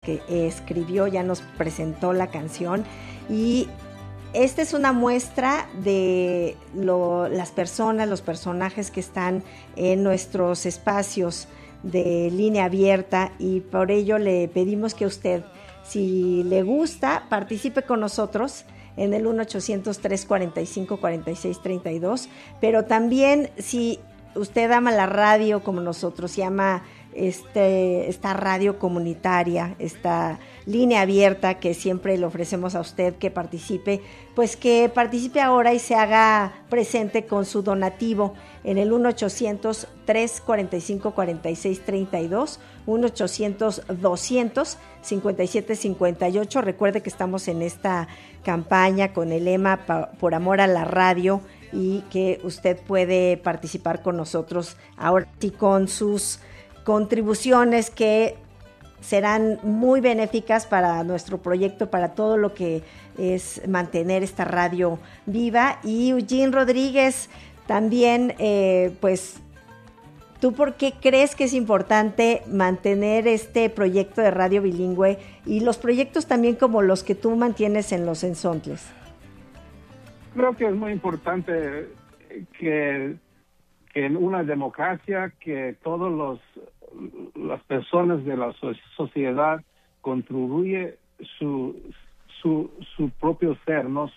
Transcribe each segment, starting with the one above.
que escribió, ya nos presentó la canción, y esta es una muestra de las personas, los personajes que están en nuestros espacios de línea abierta, y por ello le pedimos que usted, si le gusta, participe con nosotros en el 1-800-345-4632, pero también si usted ama la radio como nosotros, y ama esta radio comunitaria, esta línea abierta que siempre le ofrecemos a usted que participe, pues que participe ahora y se haga presente con su donativo en el 1-800-345-4632, 1-800-200-5758. Recuerde que estamos en esta campaña con el lema Por Amor a la Radio, y que usted puede participar con nosotros ahora y con sus contribuciones que serán muy benéficas para nuestro proyecto, para todo lo que es mantener esta radio viva. Y Eugene Rodríguez, también, pues, ¿tú por qué crees que es importante mantener este proyecto de radio bilingüe y los proyectos también como los que tú mantienes en los Ensontles? Creo que es muy importante que en una democracia que todas las personas de la sociedad contribuye su propio ser, ¿no?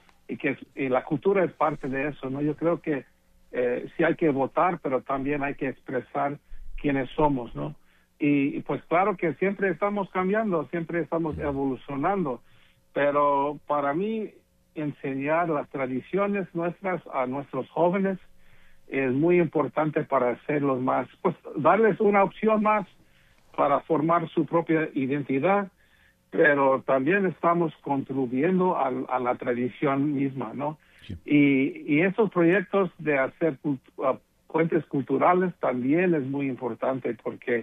Y la cultura es parte de eso, ¿no? Yo creo que sí hay que votar, pero también hay que expresar quiénes somos, ¿no? Y pues claro que siempre estamos cambiando, siempre estamos evolucionando, pero para mí enseñar las tradiciones nuestras a nuestros jóvenes es muy importante para hacerlos más, pues darles una opción más para formar su propia identidad, pero también estamos contribuyendo a la tradición misma, ¿no? Sí. Y esos proyectos de hacer puentes culturales también es muy importante, porque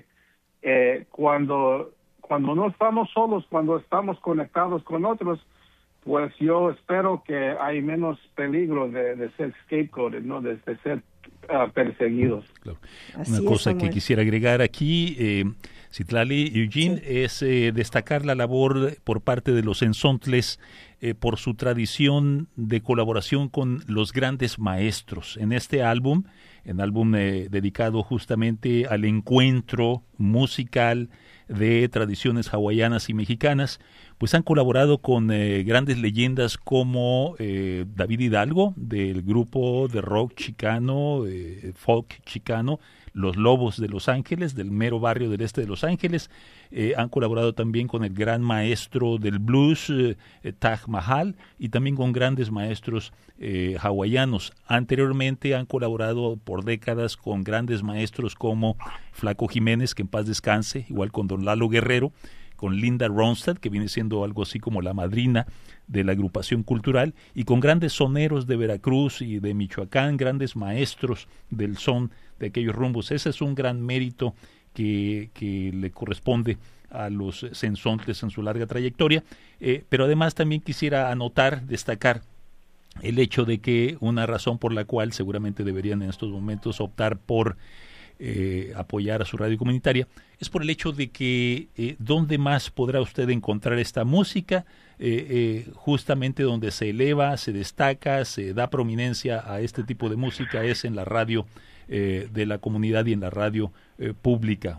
cuando no estamos solos, cuando estamos conectados con otros, pues yo espero que hay menos peligro de ser scapegoated, ¿no? De ser perseguidos. Claro. Una cosa que quisiera agregar aquí, Citlali, Eugene, sí, es destacar la labor por parte de los Ensontles por su tradición de colaboración con los grandes maestros. En este álbum, dedicado justamente al encuentro musical de tradiciones hawaianas y mexicanas, pues han colaborado con grandes leyendas como David Hidalgo, del grupo de rock chicano, folk chicano, Los Lobos de Los Ángeles, del mero barrio del este de Los Ángeles. Han colaborado también con el gran maestro del blues, Taj Mahal, y también con grandes maestros hawaianos. Anteriormente han colaborado por décadas con grandes maestros como Flaco Jiménez, que en paz descanse, igual con don Lalo Guerrero, con Linda Ronstadt, que viene siendo algo así como la madrina de la agrupación cultural, y con grandes soneros de Veracruz y de Michoacán, grandes maestros del son de aquellos rumbos. Ese es un gran mérito que le corresponde a los Ensontles en su larga trayectoria, pero además también quisiera destacar el hecho de que una razón por la cual seguramente deberían en estos momentos optar por apoyar a su radio comunitaria es por el hecho de que ¿dónde más podrá usted encontrar esta música? Justamente donde se eleva, se destaca, se da prominencia a este tipo de música es en la radio de la comunidad y en la radio pública.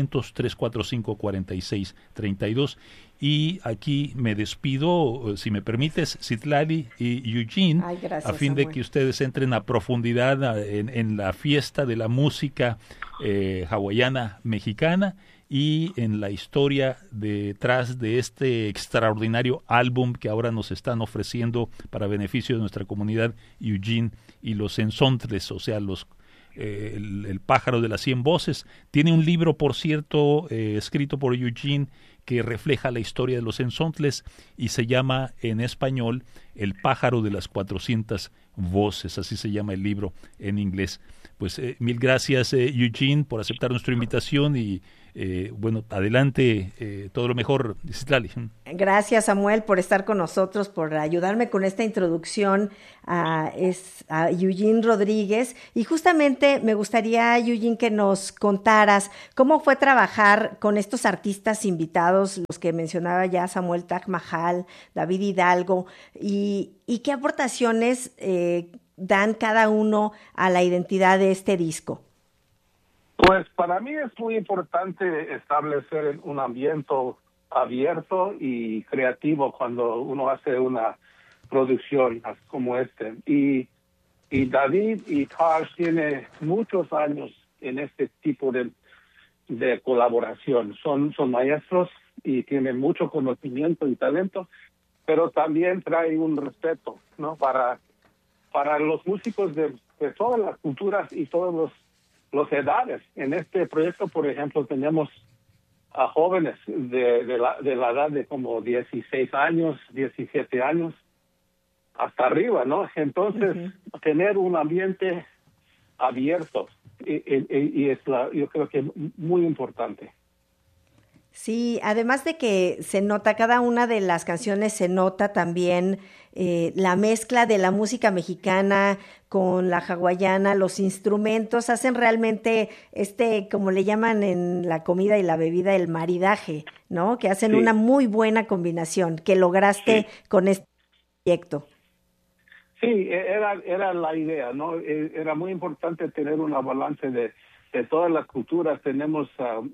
1-800-345-4632. Y aquí me despido, si me permites, Citlali y Eugene, a fin de que ustedes entren a profundidad en la fiesta de la música hawaiana mexicana y en la historia detrás de este extraordinario álbum que ahora nos están ofreciendo para beneficio de nuestra comunidad, Eugene y los Ensontles, o sea, el pájaro de las 100 voces. Tiene un libro, por cierto, escrito por Eugene, que refleja la historia de los Ensontles y se llama en español El pájaro de las 400 voces, así se llama el libro en inglés. Pues mil gracias, Eugene, por aceptar nuestra invitación y bueno, adelante, todo lo mejor, Citlali. Gracias, Samuel, por estar con nosotros, por ayudarme con esta introducción a Eugene Rodríguez. Y justamente me gustaría, Eugene, que nos contaras cómo fue trabajar con estos artistas invitados, los que mencionaba ya Samuel Taj Mahal, David Hidalgo, y qué aportaciones dan cada uno a la identidad de este disco. Pues para mí es muy importante establecer un ambiente abierto y creativo cuando uno hace una producción como este. Y David y Taj tienen muchos años en este tipo de colaboración. Son maestros y tienen mucho conocimiento y talento, pero también trae un respeto, ¿no? Para los músicos de todas las culturas y todas las edades. En este proyecto, por ejemplo, tenemos a jóvenes de la edad de como 16 años, 17 años, hasta arriba, ¿no? Entonces, tener un ambiente abierto y yo creo que es muy importante. Sí, además de que se nota, cada una de las canciones se nota también la mezcla de la música mexicana con la hawaiana, los instrumentos hacen realmente como le llaman en la comida y la bebida, el maridaje, ¿no? Que hacen una muy buena combinación que lograste con este proyecto. Sí, era la idea, ¿no? Era muy importante tener una balance de todas las culturas. Tenemos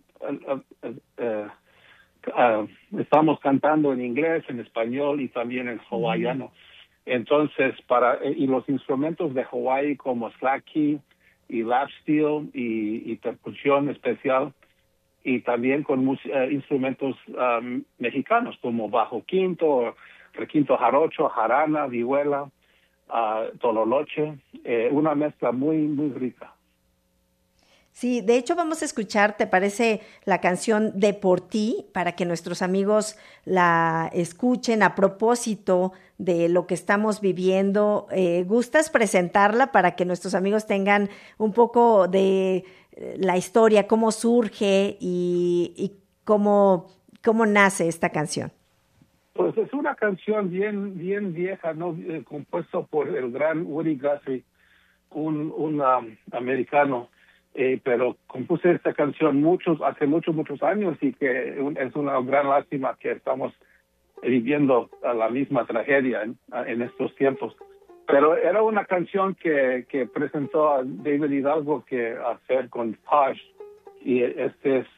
estamos cantando en inglés, en español y también en hawaiano. Entonces, y los instrumentos de Hawái como slack-key y lap steel y percusión especial, y también con instrumentos mexicanos como bajo quinto, requinto jarocho, jarana, vihuela, tololoche, una mezcla muy, muy rica. Sí, de hecho vamos a escuchar, ¿te parece la canción De Por Ti? Para que nuestros amigos la escuchen a propósito de lo que estamos viviendo. ¿Gustas presentarla para que nuestros amigos tengan un poco de la historia, cómo surge y cómo nace esta canción? Pues es una canción bien vieja, ¿no? Compuesto por el gran Woody Guthrie, un americano. Pero compuse esta canción hace muchos años y que es una gran lástima que estamos viviendo la misma tragedia en estos tiempos. Pero era una canción que presentó a David Hidalgo que hacer con Taj, y este es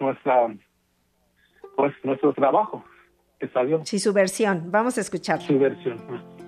nuestro trabajo que salió. Sí, su versión. Vamos a escucharla. Su versión.